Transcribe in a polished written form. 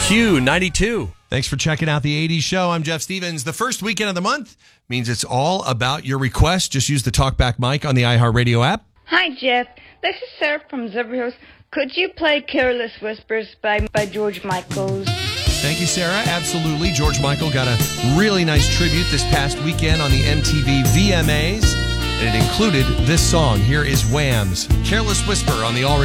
Q92. Thanks for checking out the 80s show. I'm Jeff Stevens. The first weekend of the month means it's all about your requests. Just use the TalkBack mic on the iHeartRadio app. Hi, Jeff. This is Sarah from Zebrahills. Could you play Careless Whispers by George Michael? Thank you, Sarah. Absolutely. George Michael got a really nice tribute this past weekend on the MTV VMAs, and it included this song. Here is Wham's Careless Whisper on the All